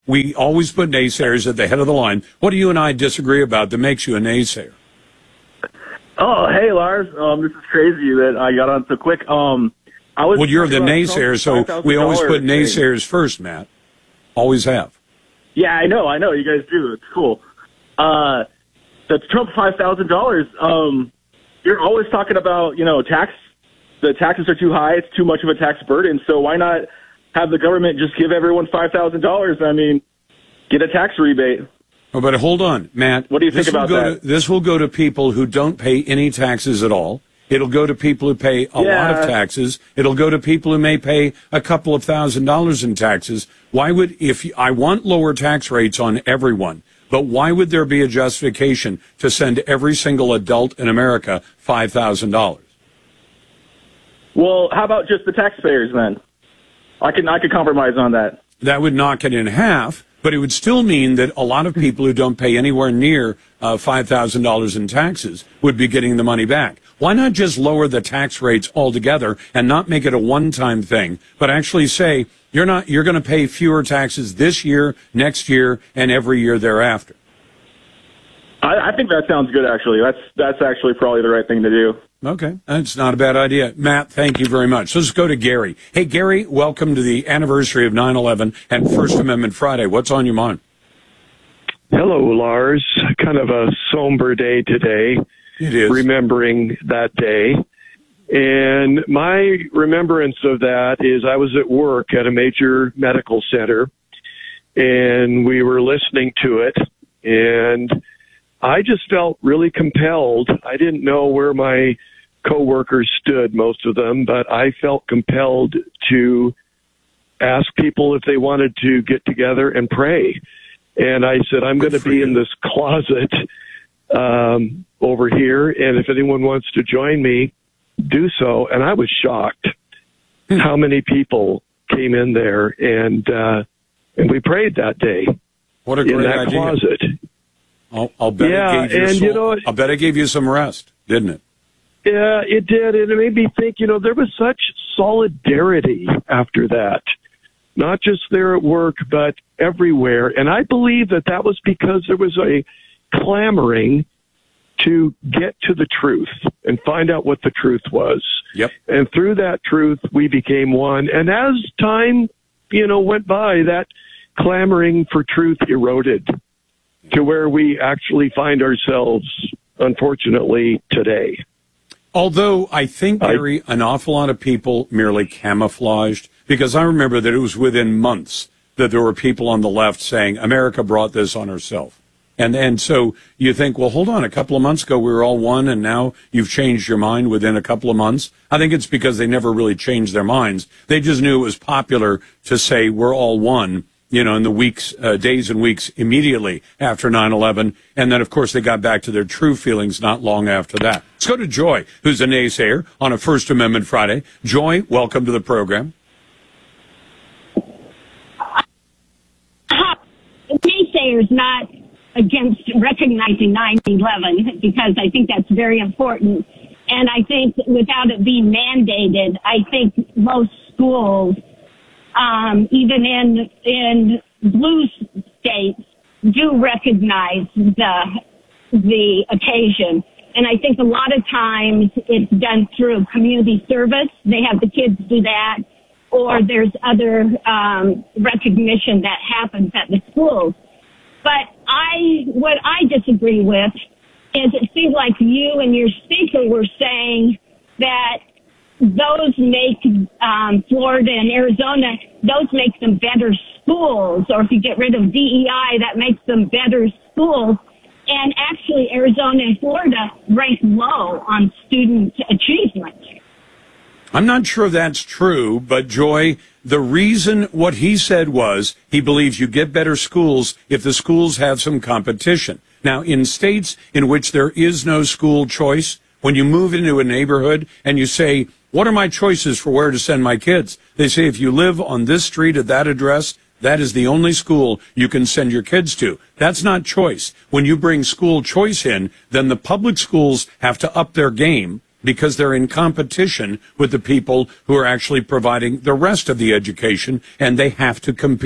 We always put naysayers at the head of the line. What do you and I disagree about that makes you a naysayer? Oh, hey, Lars. This is crazy that I got on so quick. Well, you're the naysayer, so we always put naysayers first, Matt. Always have. Yeah, I know. You guys do. It's cool. That's Trump $5,000. You're always talking about, the taxes are too high. It's too much of a tax burden. So why not have the government just give everyone $5,000? I mean, get a tax rebate. Oh, but hold on, Matt. What do you think about that? This will go to people who don't pay any taxes at all. It'll go to people who pay a lot of taxes. It'll go to people who may pay a couple of $1,000s in taxes. I want lower tax rates on everyone, but why would there be a justification to send every single adult in America $5,000? Well, how about just the taxpayers then? I could compromise on that. That would knock it in half. But it would still mean that a lot of people who don't pay anywhere near $5,000 in taxes would be getting the money back. Why not just lower the tax rates altogether and not make it a one-time thing, but actually say you're going to pay fewer taxes this year, next year, and every year thereafter? I think that sounds good, actually. That's actually probably the right thing to do. Okay, that's not a bad idea. Matt, thank you very much. Let's go to Gary. Hey, Gary, welcome to the anniversary of 9/11 and First Amendment Friday. What's on your mind? Hello, Lars. Kind of a somber day today. It is. Remembering that day. And my remembrance of that is I was at work at a major medical center, and we were listening to it, and I just felt really compelled. I didn't know where my coworkers stood, most of them, but I felt compelled to ask people if they wanted to get together and pray. And I said, I'm going to be in this closet over here, and if anyone wants to join me, do so. And I was shocked how many people came in there, and we prayed that day. What a great in that idea. Closet. I'll bet I bet it gave you some rest, didn't it? Yeah, it did. And it made me think, there was such solidarity after that, not just there at work, but everywhere. And I believe that was because there was a clamoring to get to the truth and find out what the truth was. Yep. And through that truth, we became one. And as time, went by, that clamoring for truth eroded to where we actually find ourselves, unfortunately, today. Although I think, Gary, an awful lot of people merely camouflaged, because I remember that it was within months that there were people on the left saying, America brought this on herself. And so you think, well, hold on, a couple of months ago we were all one, and now you've changed your mind within a couple of months. I think it's because they never really changed their minds. They just knew it was popular to say we're all one, in the days and weeks immediately after 9/11. And then, of course, they got back to their true feelings not long after that. Let's go to Joy, who's a naysayer on a First Amendment Friday. Joy, welcome to the program. Naysayers not against recognizing 9/11 because I think that's very important. And I think without it being mandated, I think most schools, even in blue states, do recognize the occasion. And I think a lot of times it's done through community service. They have the kids do that, or there's other recognition that happens at the schools. But what I disagree with is it seems like you and your speaker were saying that those make Florida and Arizona, those make them better schools. Or if you get rid of DEI, that makes them better schools. And actually, Arizona and Florida rank low on student achievement. I'm not sure that's true, but Joy, the reason what he said was he believes you get better schools if the schools have some competition. Now, in states in which there is no school choice, when you move into a neighborhood and you say, what are my choices for where to send my kids? They say, if you live on this street at that address, that is the only school you can send your kids to. That's not choice. When you bring school choice in, then the public schools have to up their game because they're in competition with the people who are actually providing the rest of the education, and they have to compete.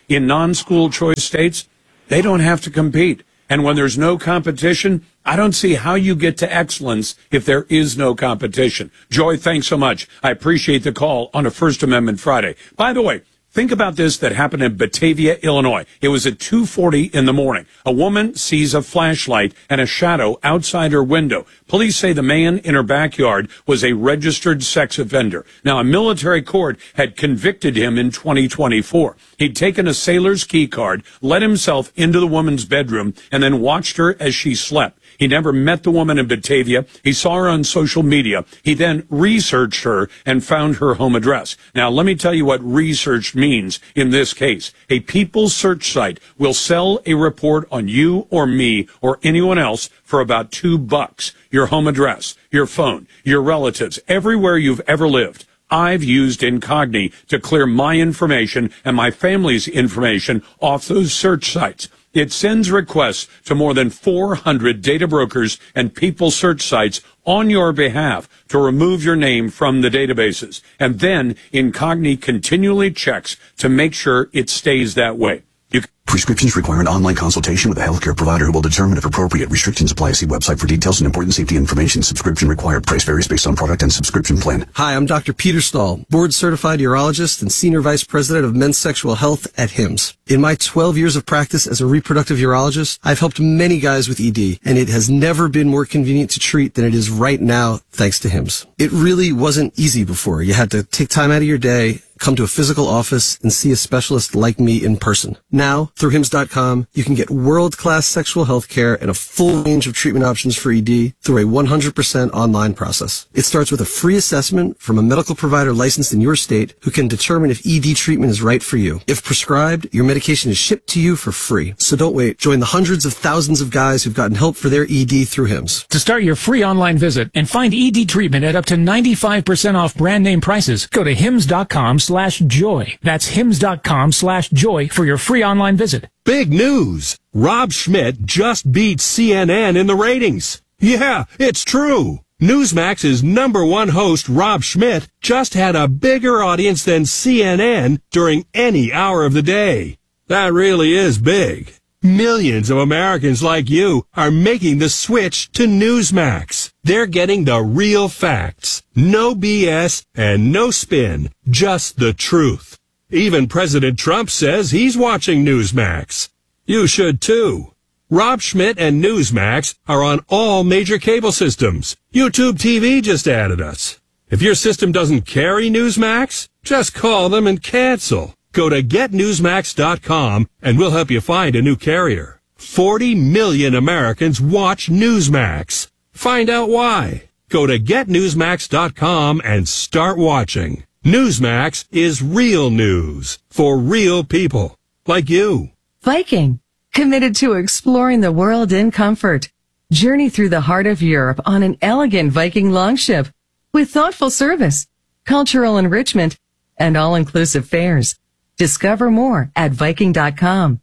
In non-school choice states, they don't have to compete. And when there's no competition, I don't see how you get to excellence if there is no competition. Joy, thanks so much. I appreciate the call on a First Amendment Friday. By the way, think about this that happened in Batavia, Illinois. It was at 2:40 in the morning. A woman sees a flashlight and a shadow outside her window. Police say the man in her backyard was a registered sex offender. Now, a military court had convicted him in 2024. He'd taken a sailor's key card, let himself into the woman's bedroom, and then watched her as she slept. He never met the woman in Batavia. He saw her on social media. He then researched her and found her home address. Now, let me tell you what research means in this case. A People search site will sell a report on you or me or anyone else for about $2. Your home address, your phone, your relatives, everywhere you've ever lived. I've used Incogni to clear my information and my family's information off those search sites. It sends requests to more than 400 data brokers and people search sites on your behalf to remove your name from the databases. And then Incogni continually checks to make sure it stays that way. Prescriptions require an online consultation with a healthcare provider who will determine if appropriate. Restrictions apply. See website for details and important safety information. Subscription required. Price varies based on product and subscription plan. Hi, I'm Dr. Peter Stahl, board-certified urologist and senior vice president of men's sexual health at HIMSS. In my 12 years of practice as a reproductive urologist, I've helped many guys with ED, and it has never been more convenient to treat than it is right now, thanks to HIMSS. It really wasn't easy before. You had to take time out of your day, come to a physical office, and see a specialist like me in person. Now, through HIMSS.com, you can get world-class sexual health care and a full range of treatment options for ED through a 100% online process. It starts with a free assessment from a medical provider licensed in your state who can determine if ED treatment is right for you. If prescribed, your medication is shipped to you for free. So don't wait. Join the hundreds of thousands of guys who've gotten help for their ED through HIMSS. To start your free online visit and find ED treatment at up to 95% off brand name prices, go to HIMSS.com/joy. That's HIMSS.com/joy for your free online visit. Big news! Rob Schmidt just beat CNN in the ratings. Yeah, it's true. Newsmax's #1 host, Rob Schmidt, just had a bigger audience than CNN during any hour of the day. That really is big. Millions of Americans like you are making the switch to Newsmax. They're getting the real facts. No BS and no spin. Just the truth. Even President Trump says he's watching Newsmax. You should too. Rob Schmidt and Newsmax are on all major cable systems. YouTube TV just added us. If your system doesn't carry Newsmax, just call them and cancel. Go to getnewsmax.com and we'll help you find a new carrier. 40 million Americans watch Newsmax. Find out why. Go to getnewsmax.com and start watching. Newsmax is real news for real people like you. Viking, committed to exploring the world in comfort. Journey through the heart of Europe on an elegant Viking longship with thoughtful service, cultural enrichment, and all-inclusive fares. Discover more at Viking.com.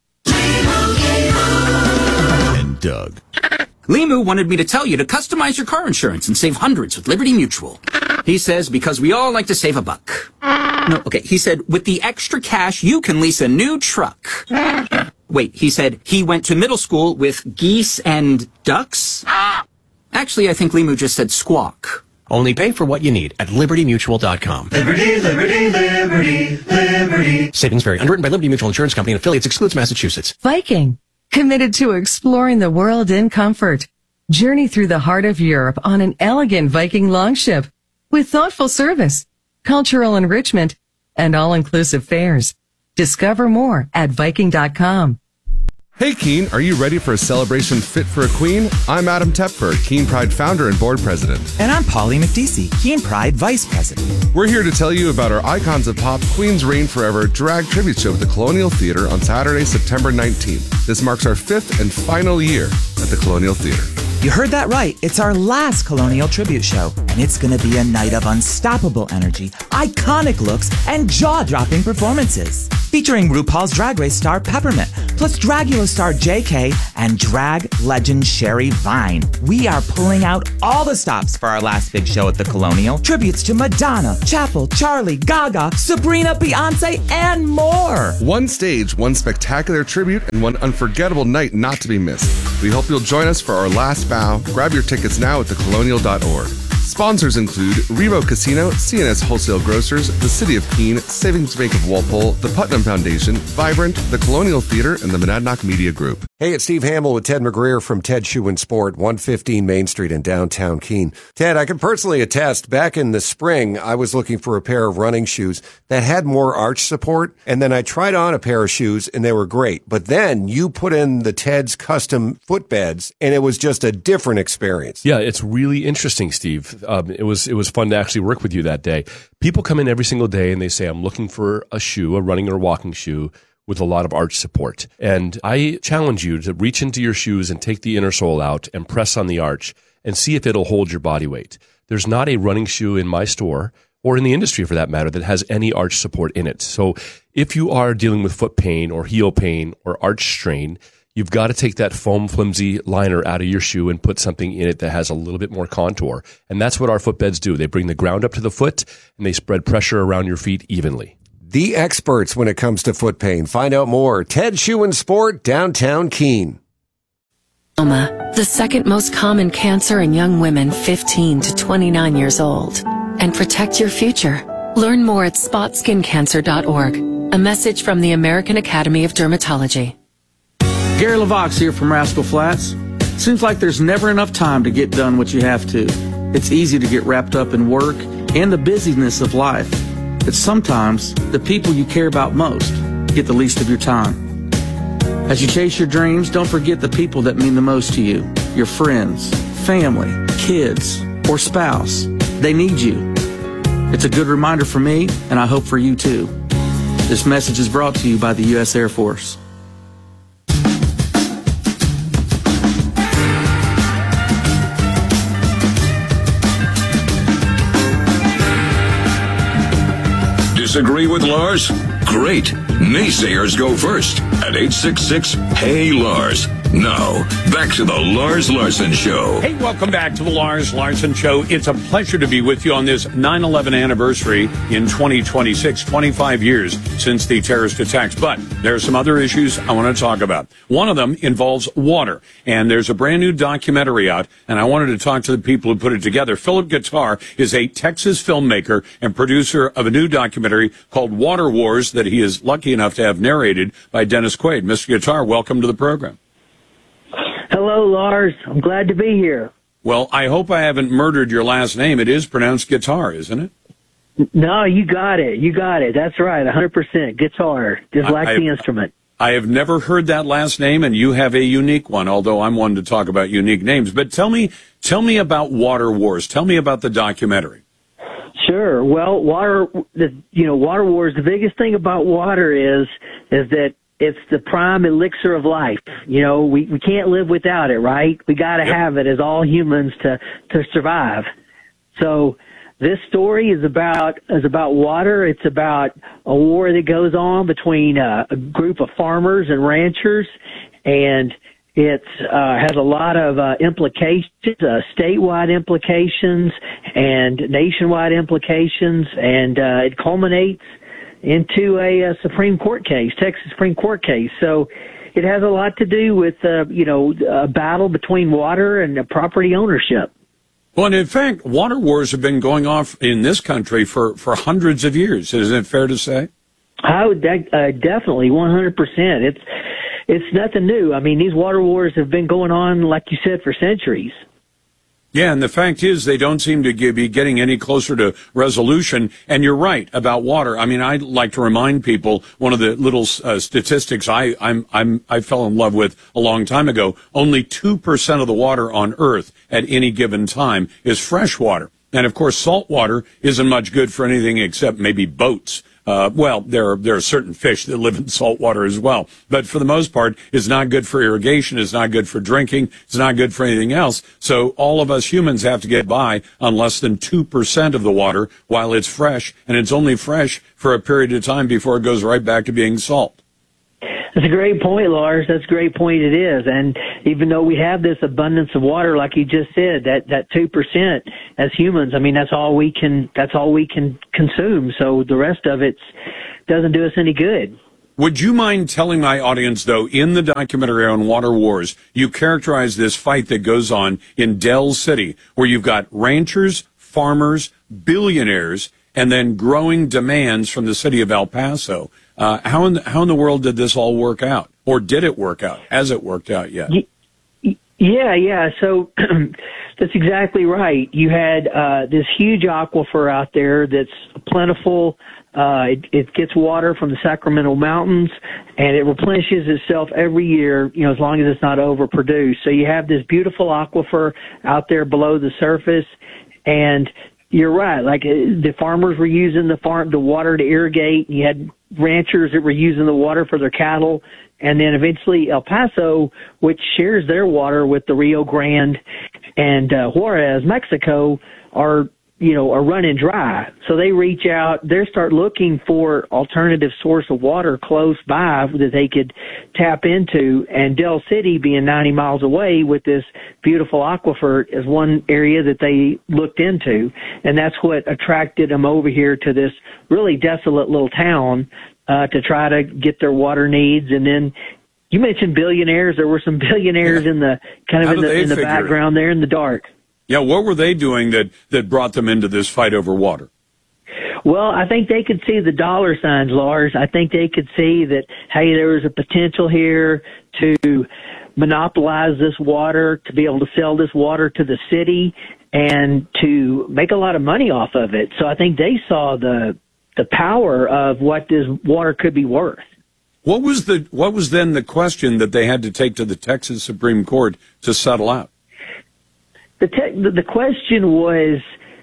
And Doug. Limu wanted me to tell you to customize your car insurance and save hundreds with Liberty Mutual. He says because we all like to save a buck. No, okay, he said with the extra cash you can lease a new truck. Wait, he said he went to middle school with geese and ducks? Actually, I think Limu just said squawk. Only pay for what you need at LibertyMutual.com. Liberty, liberty, liberty, liberty. Savings vary. Underwritten by Liberty Mutual Insurance Company and affiliates. Excludes Massachusetts. Viking, committed to exploring the world in comfort. Journey through the heart of Europe on an elegant Viking longship with thoughtful service, cultural enrichment, and all-inclusive fares. Discover more at Viking.com. Hey Keen, are you ready for a celebration fit for a queen? I'm Adam Tepfer, Keen Pride founder and board president. And I'm Polly McDeesey, Keen Pride vice president. We're here to tell you about our Icons of Pop Queens Reign Forever drag tribute show at the Colonial Theater on Saturday, September 19th. This marks our 5th and final year at the Colonial Theater. You heard that right. It's our last Colonial Tribute Show, and it's going to be a night of unstoppable energy, iconic looks, and jaw-dropping performances. Featuring RuPaul's Drag Race star Peppermint, plus Dragula star JK, and drag legend Sherry Vine. We are pulling out all the stops for our last big show at the Colonial. Tributes to Madonna, Chapel, Charlie, Gaga, Sabrina, Beyonce, and more. One stage, one spectacular tribute, and one unforgettable night not to be missed. We hope you'll join us for our last bow. Grab your tickets now at thecolonial.org. Sponsors include Revo Casino, CNS Wholesale Grocers, the City of Keene, Savings Bank of Walpole, the Putnam Foundation, Vibrant, the Colonial Theater, and the Monadnock Media Group. Hey, it's Steve Hamill with Ted McGreer from Ted Shoe and Sport, 115 Main Street in downtown Keene. Ted, I can personally attest, back in the spring, I was looking for a pair of running shoes that had more arch support, and then I tried on a pair of shoes, and they were great. But then you put in the Ted's custom footbeds, and it was just a different experience. Yeah, it's really interesting, Steve. It was fun to actually work with you that day. People come in every single day and they say, I'm looking for a shoe, a running or walking shoe with a lot of arch support. And I challenge you to reach into your shoes and take the inner sole out and press on the arch and see if it'll hold your body weight. There's not a running shoe in my store or in the industry for that matter that has any arch support in it. So if you are dealing with foot pain or heel pain or arch strain, you've got to take that foam flimsy liner out of your shoe and put something in it that has a little bit more contour. And that's what our footbeds do. They bring the ground up to the foot and they spread pressure around your feet evenly. The experts when it comes to foot pain. Find out more. Ted Shoe and Sport, downtown Keene. The second most common cancer in young women 15 to 29 years old. And protect your future. Learn more at spotskincancer.org. A message from the American Academy of Dermatology. Gary LaVox here from Rascal Flats. Seems like there's never enough time to get done what you have to. It's easy to get wrapped up in work and the busyness of life. But sometimes the people you care about most get the least of your time. As you chase your dreams, don't forget the people that mean the most to you. Your friends, family, kids, or spouse. They need you. It's a good reminder for me, and I hope for you too. This message is brought to you by the U.S. Air Force. Disagree with Lars? Great. Naysayers go first at 866-HEY-LARS. Now, back to the Lars Larson Show. Hey, welcome back to the Lars Larson Show. It's a pleasure to be with you on this 9/11 anniversary in 2026, 25 years since the terrorist attacks. But there are some other issues I want to talk about. One of them involves water, and there's a brand new documentary out, and I wanted to talk to the people who put it together. Philip Guitar is a Texas filmmaker and producer of a new documentary called Water Wars that he is lucky enough to have narrated by Dennis Quaid. Mr. Guitar, welcome to the program. Hello, Lars. I'm glad to be here. Well, I hope I haven't murdered your last name. It is pronounced Guitar, isn't it? No, you got it. You got it. That's right. 100%. Guitar. Just like the instrument. I have never heard that last name, and you have a unique one, although I'm one to talk about unique names. But tell me about Water Wars. Tell me about the documentary. Sure. Well, Water Wars, the biggest thing about water is that it's the prime elixir of life. You know, we can't live without it, right? We got to have it as all humans to survive. So this story is about water. It's about a war that goes on between a group of farmers and ranchers, and it has a lot of implications, statewide implications and nationwide implications, and it culminates into a Supreme Court case, Texas Supreme Court case. So it has a lot to do with, a battle between water and property ownership. Well, and in fact, water wars have been going on in this country for hundreds of years. Isn't it fair to say? I would definitely 100%. It's nothing new. I mean, these water wars have been going on, like you said, for centuries. Yeah, and the fact is they don't seem to be getting any closer to resolution. And you're right about water. I mean, I'd like to remind people one of the little statistics I fell in love with a long time ago. Only 2% of the water on Earth at any given time is fresh water. And of course, salt water isn't much good for anything except maybe boats. Well, there are certain fish that live in salt water as well. But for the most part, it's not good for irrigation. It's not good for drinking. It's not good for anything else. So all of us humans have to get by on less than 2% of the water while it's fresh. And it's only fresh for a period of time before it goes right back to being salt. That's a great point, Lars. That's a great point. It is. And even though we have this abundance of water, like you just said, that 2% as humans, I mean, that's all we can consume. So the rest of it doesn't do us any good. Would you mind telling my audience, though, in the documentary on Water Wars, you characterize this fight that goes on in Del City, where you've got ranchers, farmers, billionaires, and then growing demands from the city of El Paso. How in the world did this all work out? Or did it work out? Has it worked out yet? Yeah. So that's exactly right. You had this huge aquifer out there that's plentiful. It gets water from the Sacramento Mountains, and it replenishes itself every year, as long as it's not overproduced. So you have this beautiful aquifer out there below the surface, and you're right. Like the farmers were using the water to irrigate. You had ranchers that were using the water for their cattle. And then eventually El Paso, which shares their water with the Rio Grande and Juarez, Mexico, are running dry. So they reach out, they start looking for alternative source of water close by that they could tap into. And Del City, being 90 miles away with this beautiful aquifer, is one area that they looked into. And that's what attracted them over here to this really desolate little town to try to get their water needs. And then you mentioned billionaires. There were some billionaires in the in the background there in the dark. Yeah, what were they doing that brought them into this fight over water? Well, I think they could see the dollar signs, Lars. I think they could see that, hey, there was a potential here to monopolize this water, to be able to sell this water to the city, and to make a lot of money off of it. So I think they saw the power of what this water could be worth. What was then the question that they had to take to the Texas Supreme Court to settle out? The question was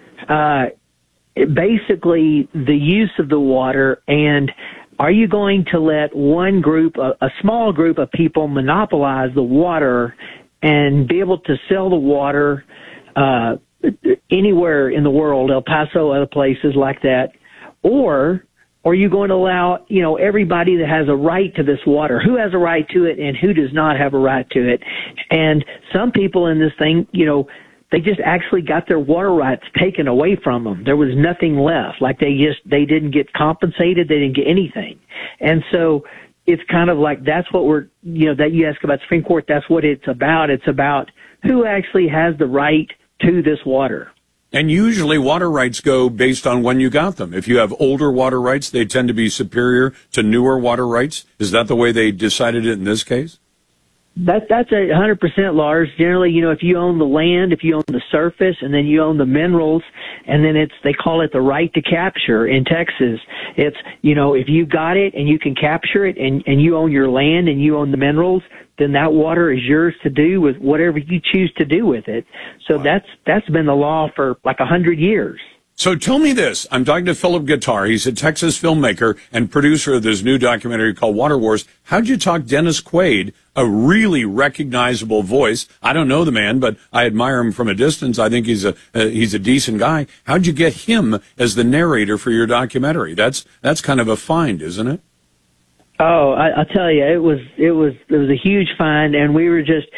basically the use of the water, and are you going to let one group, a small group of people, monopolize the water and be able to sell the water anywhere in the world, El Paso, other places like that, or are you going to allow, everybody that has a right to this water, who has a right to it and who does not have a right to it? And some people in this thing, they just actually got their water rights taken away from them. There was nothing left. Like they didn't get compensated. They didn't get anything. And so it's kind of like, that's what that you ask about Supreme Court, that's what it's about. It's about who actually has the right to this water. And usually water rights go based on when you got them. If you have older water rights, they tend to be superior to newer water rights. Is that the way they decided it in this case? That's 100%, Lars. Generally, if you own the land, if you own the surface, and then you own the minerals, and then they call it the right to capture in Texas. It's, if you got it and you can capture it and you own your land and you own the minerals, then that water is yours to do with whatever you choose to do with it. So wow. That's been the law for like 100 years. So tell me this. I'm talking to Philip Guitar. He's a Texas filmmaker and producer of this new documentary called Water Wars. How'd you talk Dennis Quaid, a really recognizable voice? I don't know the man, but I admire him from a distance. I think he's a decent guy. How'd you get him as the narrator for your documentary? That's kind of a find, isn't it? Oh, I'll tell you, it was a huge find, and we were just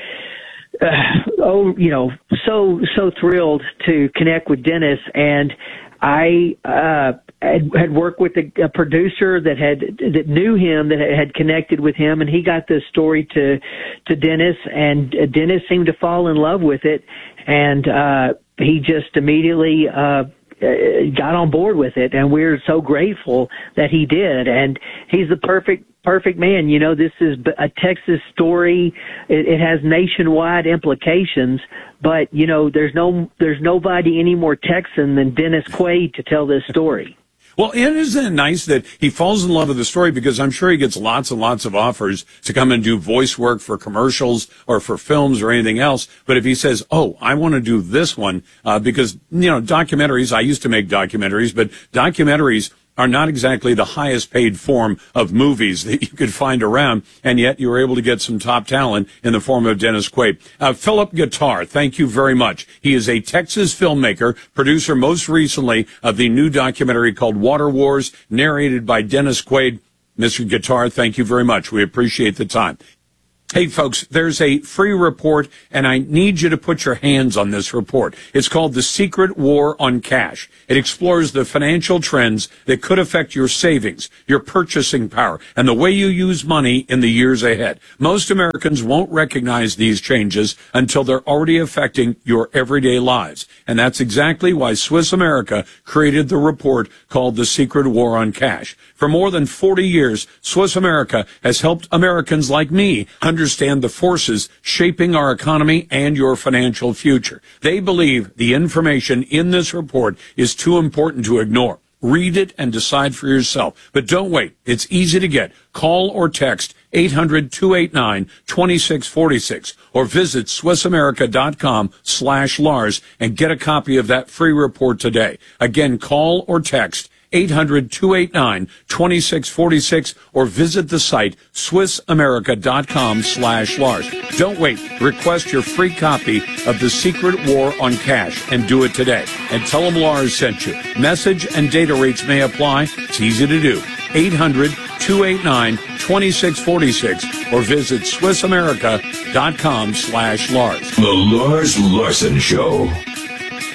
so thrilled to connect with Dennis. And I had worked with a producer that knew him, that had connected with him, and he got this story to Dennis, and Dennis seemed to fall in love with it, and he just immediately got on board with it, and we're so grateful that he did. And he's the perfect man. This is a Texas story. It has nationwide implications, but there's nobody any more Texan than Dennis Quaid to tell this story. Well, and isn't it nice that he falls in love with the story, because I'm sure he gets lots and lots of offers to come and do voice work for commercials or for films or anything else. But if he says, oh, I want to do this one, because, documentaries, I used to make documentaries, but documentaries are not exactly the highest paid form of movies that you could find around, and yet you were able to get some top talent in the form of Dennis Quaid. Philip Guitar, thank you very much. He is a Texas filmmaker, producer most recently of the new documentary called Water Wars, narrated by Dennis Quaid. Mr. Guitar, thank you very much. We appreciate the time. Hey, folks, there's a free report, and I need you to put your hands on this report. It's called The Secret War on Cash. It explores the financial trends that could affect your savings, your purchasing power, and the way you use money in the years ahead. Most Americans won't recognize these changes until they're already affecting your everyday lives. And that's exactly why Swiss America created the report called The Secret War on Cash. For more than 40 years, Swiss America has helped Americans like me understand the forces shaping our economy and your financial future. They believe the information in this report is too important to ignore. Read it and decide for yourself. But don't wait. It's easy to get. Call or text 800-289-2646 or visit SwissAmerica.com/Lars and get a copy of that free report today. Again, call or text 800-289-2646 or visit the site SwissAmerica.com/Lars. Don't wait. Request your free copy of The Secret War on Cash and do it today. And tell them Lars sent you. Message and data rates may apply. It's easy to do. 800-289-2646 or visit SwissAmerica.com/Lars. The Lars Larson Show.